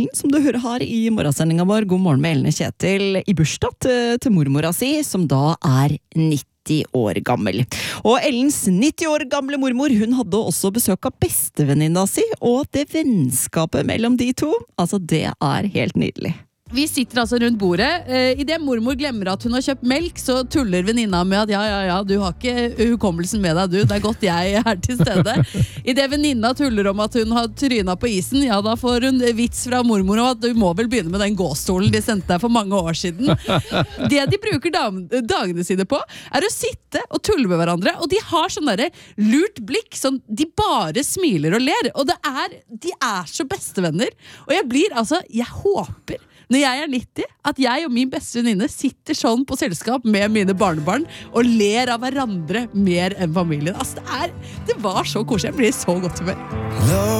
Ellen, som du hører her i morgensendingen vår. God morgen med Ellen og Kjetil i bursdag til mormora si, som da 90 år gammel. Og Ellens 90 år gamle mormor, hun hadde også besøk av bestevenninna si, og det vennskapet mellom de to, altså det helt nydelig. Vi sitter altså rundt bordet. I det mormor glemmer at hun har kjøpt melk, så tuller venninna med at ja, du har ikke hukommelsen med deg, du. Det godt jeg til stede. I det venninna tuller om at hun har trynet på isen, ja, da får hun vits fra mormor om at du må vel begynne med den gåstolen de sendte deg for mange år siden. Det de bruker dagene sine på, å sitte og tulle med hverandre, og de har sånn der lurt blikk, sånn, de bare smiler og ler, og de så bestevenner. Og jeg håper når jeg 90, at jeg og min beste venninne sitter sånn på selskap med mine barnebarn og ler av hverandre mer enn familien. Altså, det var så koselig. Jeg blir så godt humør.